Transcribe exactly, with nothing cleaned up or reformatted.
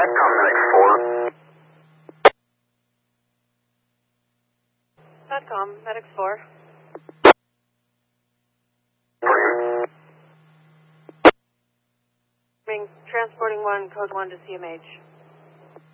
Satcom Medic four. Satcom, Medic four. Transporting one, code one to C M H.